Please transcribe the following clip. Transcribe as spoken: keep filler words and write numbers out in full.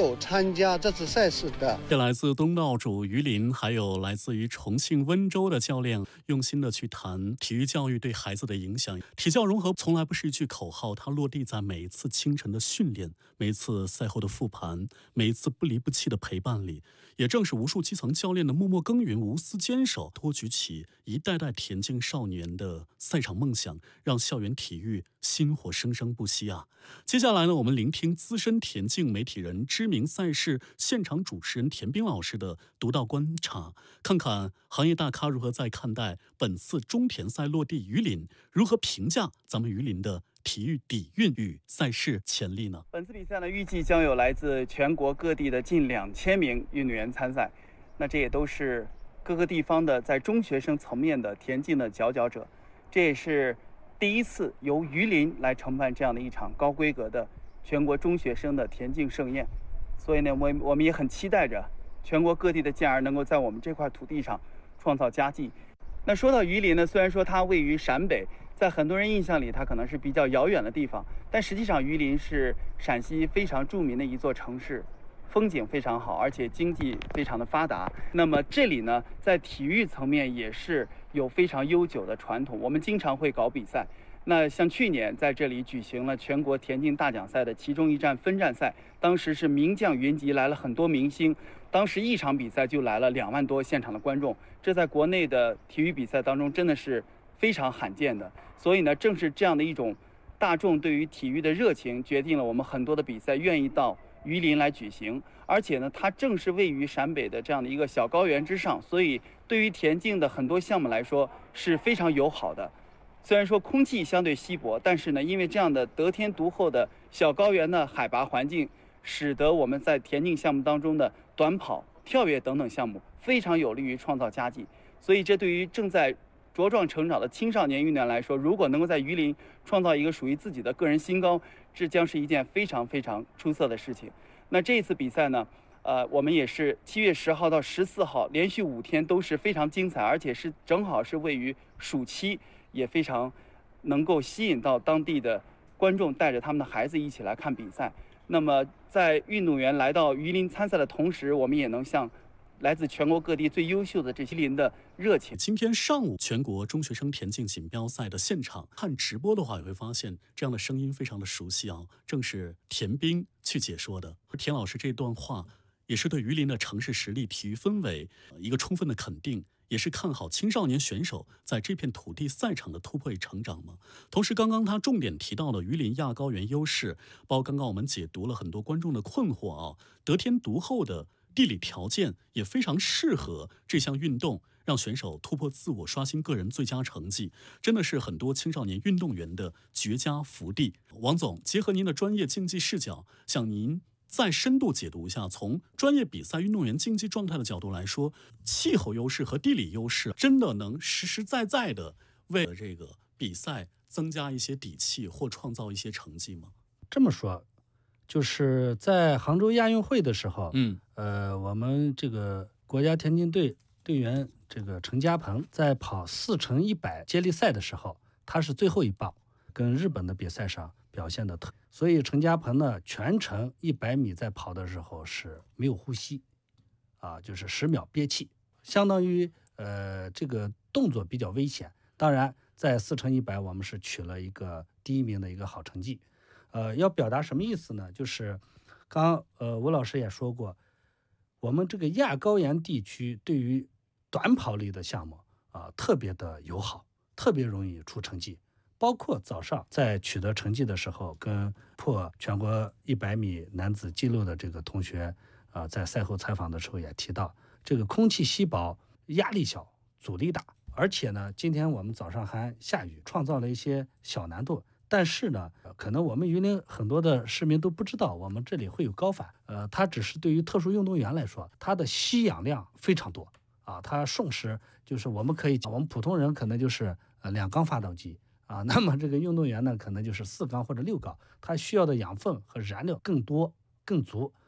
有参加这次赛事的。 这来自东道主榆林，还有来自于重庆温州的教练，用心的去谈体育教育对孩子的影响。体教融合从来不是一句口号，它落地在每一次清晨的训练，每一次赛后的复盘，每一次不离不弃的陪伴里。也正是无数基层教练的默默耕耘、无私坚守，托举起一代代田径少年的赛场梦想，让校园体育薪火生生不息啊！接下来呢，我们聆听资深田径媒体人、知名赛事现场主持人田斌老师的独到观察，看看行业大咖如何在看待本次中田赛落地榆林，如何评价咱们榆林的体育底蕴与赛事潜力呢？ 本次比赛呢，预计将有来自全国各地的近两千名运动员参赛，那这也都是各个地方的在中学生层面的田径的佼佼者，这也是第一次由榆林来承办这样的一场高规格的全国中学生的田径盛宴。所以呢，我我们也很期待着全国各地的健儿能够在我们这块土地上创造佳绩。那说到榆林呢，虽然说它位于陕北，在很多人印象里它可能是比较遥远的地方，但实际上榆林是陕西非常著名的一座城市，风景非常好，而且经济非常的发达。那么这里呢，在体育层面也是有非常悠久的传统，我们经常会搞比赛。那像去年在这里举行了全国田径大奖赛的其中一站分站赛，当时是名将云集，来了很多明星，当时一场比赛就来了两万多现场的观众，这在国内的体育比赛当中真的是非常罕见的。所以呢，正是这样的一种大众对于体育的热情，决定了我们很多的比赛愿意到榆林来举行。而且呢，它正是位于陕北的这样的一个小高原之上，所以对于田径的很多项目来说是非常友好的。虽然说空气相对稀薄，但是呢，因为这样的得天独厚的小高原的海拔环境，使得我们在田径项目当中的短跑、跳跃等等项目非常有利于创造佳绩。所以这对于正在茁壮成长的青少年运动员来说，如果能够在榆林创造一个属于自己的个人新高，这将是一件非常非常出色的事情。那这一次比赛呢，呃，我们也是七月十号到十四号连续五天都是非常精彩，而且是正好是位于暑期，也非常能够吸引到当地的观众带着他们的孩子一起来看比赛。那么在运动员来到榆林参赛的同时，我们也能向来自全国各地最优秀的这些林的热情。 今天上午全国中学生田径锦标赛的现场看直播的话，也会发现这样的声音非常的熟悉啊，正是田斌去解说的。田老师这段话也是对榆林的城市实力、体育氛围一个充分的肯定，也是看好青少年选手在这片土地赛场的突破与成长嘛。同时，刚刚他重点提到了榆林亚高原优势，包括刚刚我们解读了很多观众的困惑啊，得天独厚的地理条件也非常适合这项运动，让选手突破自我，刷新个人最佳成绩，真的是很多青少年运动员的绝佳福地。王总，结合您的专业竞技视角，向您再深度解读一下，从专业比赛运动员竞技状态的角度来说，气候优势和地理优势真的能实实在在的为了这个比赛增加一些底气或创造一些成绩吗？ 这么说，就是在杭州亚运会的时候， 嗯， 呃，我们这个国家田径队队员这个陈嘉鹏在跑四乘一百接力赛的时候，他是最后一棒，跟日本的比赛上表现的特，所以陈嘉鹏呢，全程一百米在跑的时候是没有呼吸，啊，就是十秒憋气，相当于呃这个动作比较危险。当然，在四乘一百我们是取了一个第一名的一个好成绩。呃，要表达什么意思呢？就是刚呃吴老师也说过，我们这个亚高原地区对于短跑类的项目啊特别的友好，特别容易出成绩。包括早上在取得成绩的时候，跟破全国一百米男子纪录的这个同学啊、呃，在赛后采访的时候也提到，这个空气稀薄，压力小，阻力大，而且呢，今天我们早上还下雨，创造了一些小难度。但是呢，可能我们榆林很多的市民都不知道，我们这里会有高反。呃，它只是对于特殊运动员来说，它的吸氧量非常多啊，它瞬时就是我们可以，我们普通人可能就是呃两缸发动机啊，那么这个运动员呢，可能就是四缸或者六缸，它需要的养分和燃料更多更足，